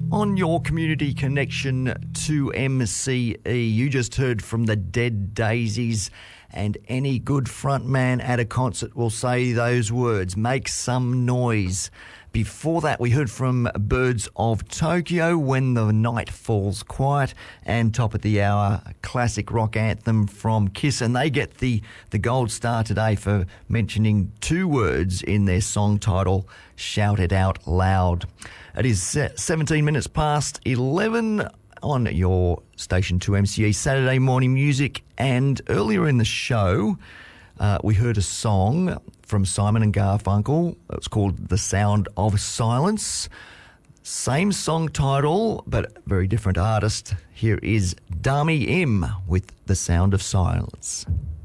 On your community connection to MCE, you just heard from the Dead Daisies, and any good frontman at a concert will say those words, make some noise. Before that, we heard from Birds of Tokyo, When the Night Falls Quiet, and top of the hour, a classic rock anthem from Kiss, and they get the gold star today for mentioning two words in their song title, Shout It Out Loud. It is 17 minutes past 11 on your station 2MCE Saturday morning music, and earlier in the show we heard a song from Simon and Garfunkel. It's called The Sound of Silence. Same song title, but very different artist. Here is Dami Im with The Sound of Silence.